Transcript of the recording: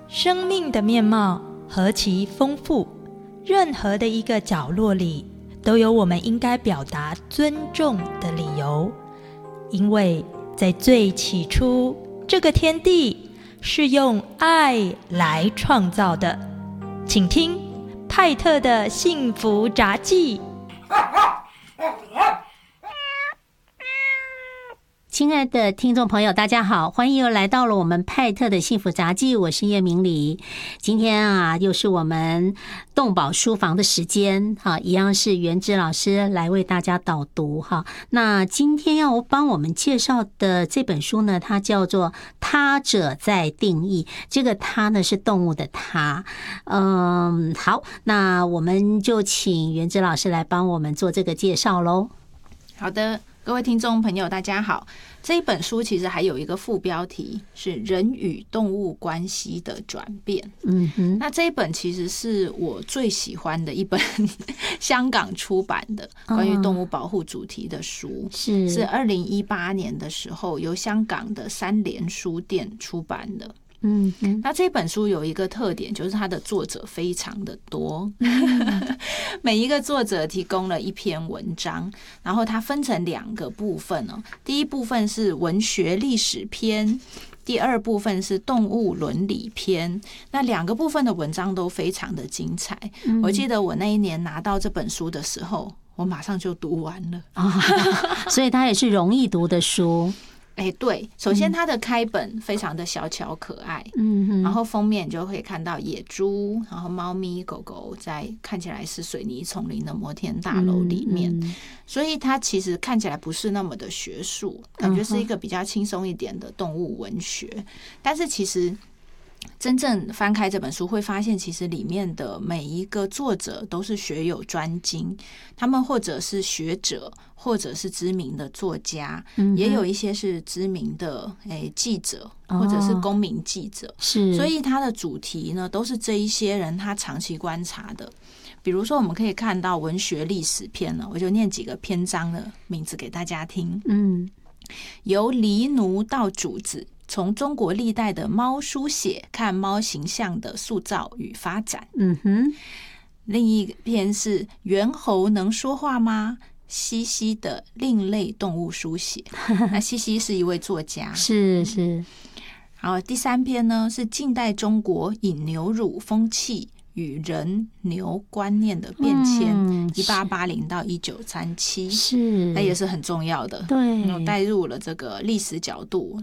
生命的面貌何其丰富，任何的一个角落里都有我们应该表达尊重的理由。因为在最起初，这个天地是用爱来创造的。请听派特的幸福杂记。 亲爱的听众朋友，大家好，欢迎又来到了我们派特的幸福杂记，我是叶明礼。今天啊，又是我们动保书房的时间哈，一样是元之老师来为大家导读哈。那今天要帮我们介绍的这本书呢，它叫做《他者在定义》，这个他呢是动物的他。好，那我们就请元之老师来帮我们做这个介绍咯。 好的，各位听众朋友大家好，这一本书其实还有一个副标题是人与动物关系的转变。那这一本其实是我最喜欢的一本香港出版的关于动物保护主题的书，是2018年的时候由香港的三联书店出版的。那这本书有一个特点，就是它的作者非常的多，每一个作者提供了一篇文章，然后它分成2个部分哦。第一部分是文学历史篇，第二部分是动物伦理篇。那2个部分的文章都非常的精彩。我记得我那一年拿到这本书的时候，我马上就读完了所以它也是容易读的书。 对，首先它的开本非常的小巧可爱，然后封面你就会看到野猪，然后猫咪狗狗在看起来是水泥丛林的摩天大楼里面，所以它其实看起来不是那么的学术，感觉是一个比较轻松一点的动物文学。但是其实真正翻开这本书会发现，其实里面的每一个作者都是学有专精，他们或者是学者，或者是知名的作家，也有一些是知名的记者，或者是公民记者，是，所以他的主题呢都是这一些人他长期观察的。比如说我们可以看到文学历史篇呢，我就念几个篇章的名字给大家听。由狸奴到主子，从中国历代的猫书写看猫形象的塑造与发展。另一篇是猿猴能说话吗？西西的另类动物书写。那西西是一位作家，是。然后第3篇呢是近代中国饮牛乳风气与人牛观念的变迁，1880到1937，是，那也是很重要的，对，带入了这个历史角度